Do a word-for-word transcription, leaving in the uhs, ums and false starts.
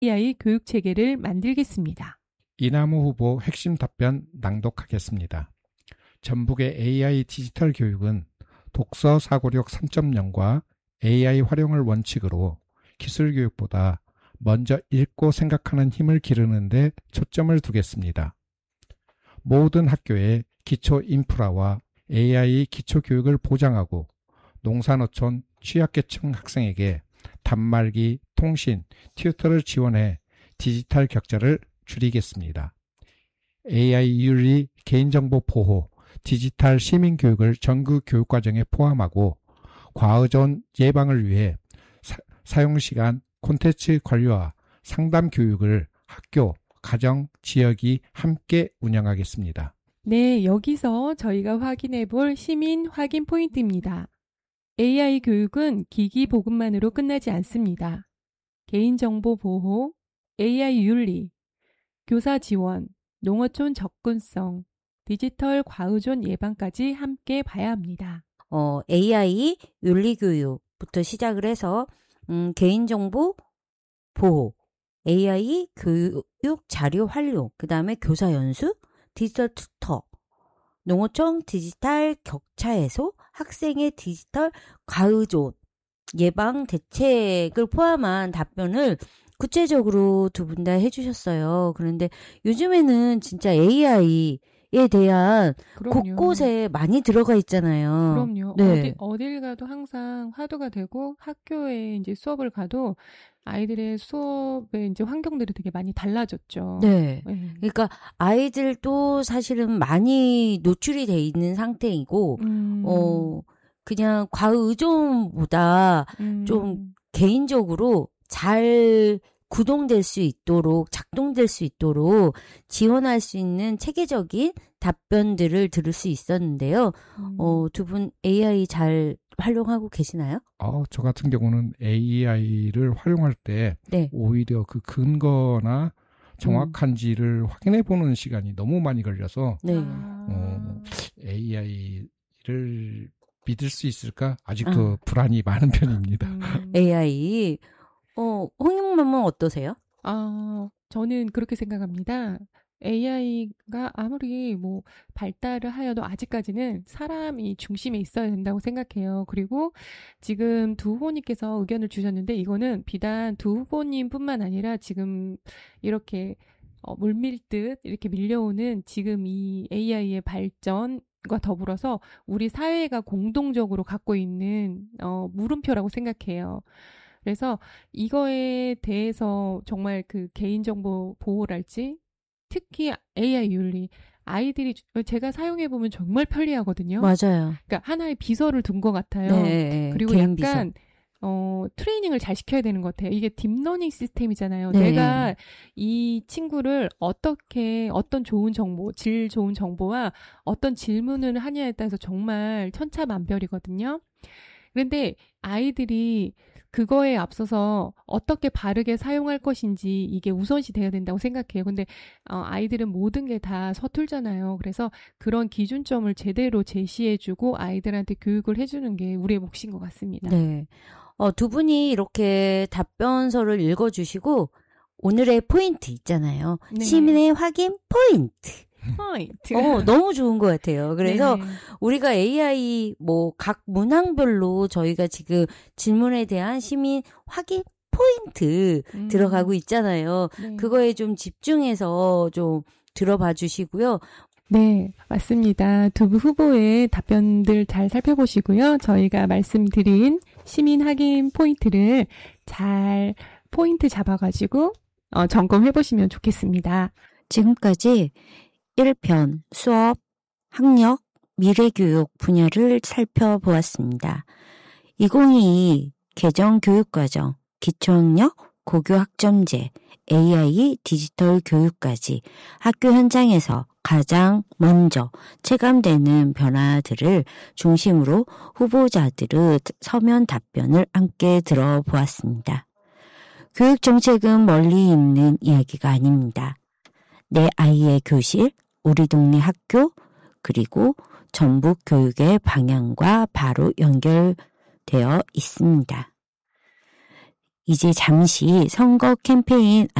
에이아이 교육 체계를 만들겠습니다. 이남우 후보 핵심 답변 낭독하겠습니다. 전북의 에이아이 디지털 교육은 독서 사고력 삼 점 영과 에이아이 활용을 원칙으로 기술 교육보다 먼저 읽고 생각하는 힘을 기르는 데 초점을 두겠습니다. 모든 학교에 기초 인프라와 에이아이 기초 교육을 보장하고 농사노촌 취약계층 학생에게 단말기, 통신, 튜터를 지원해 디지털 격차를 줄이겠습니다. 에이아이 윤리, 개인정보 보호, 디지털 시민교육을 전국 교육과정에 포함하고 과의존 예방을 위해 사, 사용시간, 콘텐츠 관리와 상담 교육을 학교, 가정, 지역이 함께 운영하겠습니다. 네, 여기서 저희가 확인해 볼 시민 확인 포인트입니다. 에이아이 교육은 기기 보급만으로 끝나지 않습니다. 개인정보 보호, 에이아이 윤리, 교사 지원, 농어촌 접근성, 디지털 과의존 예방까지 함께 봐야 합니다. 어, 에이아이 윤리교육부터 시작을 해서 음, 개인정보 보호, 에이아이 교육 자료 활용, 그 다음에 교사 연수, 디지털 튜터, 농어촌 디지털 격차 해소, 학생의 디지털 과의존 예방 대책을 포함한 답변을 구체적으로 두 분 다 해주셨어요. 그런데 요즘에는 진짜 에이아이에 대한 그럼요. 곳곳에 많이 들어가 있잖아요. 그럼요. 네. 어디, 어딜 가도 항상 화두가 되고 학교에 이제 수업을 가도 아이들의 수업의 이제 환경들이 되게 많이 달라졌죠. 네. 네. 그러니까 아이들도 사실은 많이 노출이 돼 있는 상태이고, 음. 어, 그냥 과의존보다 음. 좀 개인적으로 잘 구동될 수 있도록, 작동될 수 있도록 지원할 수 있는 체계적인 답변들을 들을 수 있었는데요. 음. 어, 두 분 에이아이 잘 활용하고 계시나요? 어, 저 같은 경우는 에이아이를 활용할 때 네. 오히려 그 근거나 정확한지를 음. 확인해 보는 시간이 너무 많이 걸려서 네. 아. 어, 에이아이를 믿을 수 있을까? 아직도 아. 불안이 많은 편입니다. 음. 에이아이. 어, 홍익맘은 어떠세요? 아, 저는 그렇게 생각합니다. 에이아이가 아무리 뭐 발달을 하여도 아직까지는 사람이 중심에 있어야 된다고 생각해요. 그리고 지금 두 후보님께서 의견을 주셨는데 이거는 비단 두 후보님뿐만 아니라 지금 이렇게 어, 물밀듯 이렇게 밀려오는 지금 이 에이아이의 발전과 더불어서 우리 사회가 공동적으로 갖고 있는 어, 물음표라고 생각해요. 그래서 이거에 대해서 정말 그 개인정보 보호랄지 특히 에이아이 윤리 아이들이 제가 사용해보면 정말 편리하거든요. 맞아요. 그러니까 하나의 비서를 둔 것 같아요. 네, 그리고 개인 약간 비서. 어, 트레이닝을 잘 시켜야 되는 것 같아요. 이게 딥러닝 시스템이잖아요. 네. 내가 이 친구를 어떻게 어떤 좋은 정보, 질 좋은 정보와 어떤 질문을 하냐에 따라서 정말 천차만별이거든요. 그런데 아이들이 그거에 앞서서 어떻게 바르게 사용할 것인지 이게 우선시 돼야 된다고 생각해요. 근데 어, 아이들은 모든 게 다 서툴잖아요. 그래서 그런 기준점을 제대로 제시해주고 아이들한테 교육을 해주는 게 우리의 몫인 것 같습니다. 네. 어, 두 분이 이렇게 답변서를 읽어주시고 오늘의 포인트 있잖아요. 네. 시민의 확인 포인트. 포인트. 어, 너무 좋은 것 같아요. 그래서 네. 우리가 에이아이 뭐 각 문항별로 저희가 지금 질문에 대한 시민 확인 포인트 음. 들어가고 있잖아요. 네. 그거에 좀 집중해서 좀 들어봐 주시고요. 네, 맞습니다. 두 후보의 답변들 잘 살펴보시고요. 저희가 말씀드린 시민 확인 포인트를 잘 포인트 잡아가지고 어, 점검해보시면 좋겠습니다. 지금까지 일 편 수업, 학력, 미래교육 분야를 살펴보았습니다. 이천이십이 개정교육과정, 기초학력, 고교학점제, 에이아이 디지털 교육까지 학교 현장에서 가장 먼저 체감되는 변화들을 중심으로 후보자들의 서면 답변을 함께 들어보았습니다. 교육정책은 멀리 있는 이야기가 아닙니다. 내 아이의 교실, 우리 동네 학교, 그리고 전북 교육의 방향과 바로 연결되어 있습니다. 이제 잠시 선거 캠페인